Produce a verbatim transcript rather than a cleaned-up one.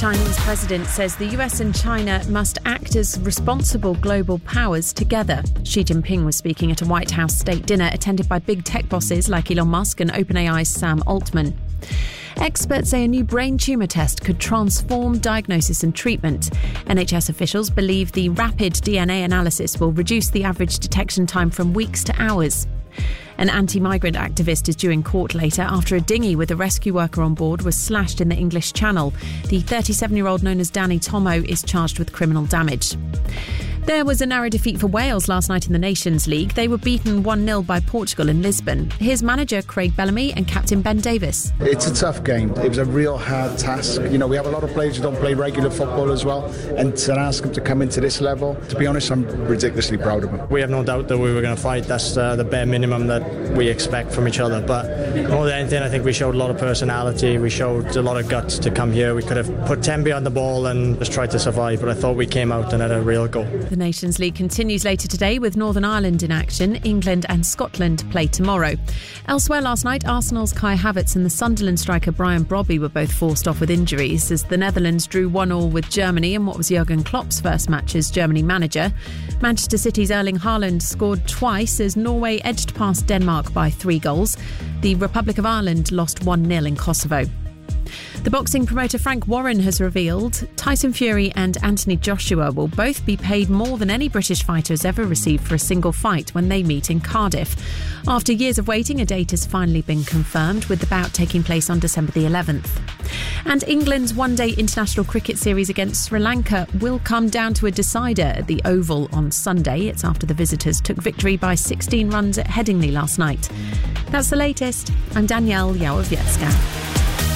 Chinese president says the U S and China must act as responsible global powers together. Xi Jinping was speaking at a White House state dinner attended by big tech bosses like Elon Musk and OpenAI's Sam Altman. Experts say a new brain tumour test could transform diagnosis and treatment. N H S officials believe the rapid D N A analysis will reduce the average detection time from weeks to hours. An anti-migrant activist is due in court later after a dinghy with a rescue worker on board was slashed in the English Channel. The thirty-seven-year-old known as Danny Tomo is charged with criminal damage. There was a narrow defeat for Wales last night in the Nations League. They were beaten one nil by Portugal in Lisbon. Here's manager Craig Bellamy and captain Ben Davis. It's a tough game. It was a real hard task. You know, we have a lot of players who don't play regular football as well, and to ask them to come into this level, to be honest, I'm ridiculously proud of them. We have no doubt that we were going to fight. That's uh, the bare minimum that we expect from each other. But more than anything, I think we showed a lot of personality. We showed a lot of guts to come here. We could have put ten behind the ball and just tried to survive, but I thought we came out and had a real go. The Nations League continues later today with Northern Ireland in action. England and Scotland play tomorrow. Elsewhere last night, Arsenal's Kai Havertz and the Sunderland striker Brian Brobby were both forced off with injuries as the Netherlands drew one all with Germany in what was Jurgen Klopp's first match as Germany manager. Manchester City's Erling Haaland scored twice as Norway edged past Denmark by three goals. The Republic of Ireland lost one nil in Kosovo. The boxing promoter Frank Warren has revealed Tyson Fury and Anthony Joshua will both be paid more than any British fighter has ever received for a single fight when they meet in Cardiff. After years of waiting, a date has finally been confirmed, with the bout taking place on December the eleventh. And England's one-day international cricket series against Sri Lanka will come down to a decider at the Oval on Sunday. It's after the visitors took victory by sixteen runs at Headingley last night. That's the latest. I'm Danielle Yawowiecka.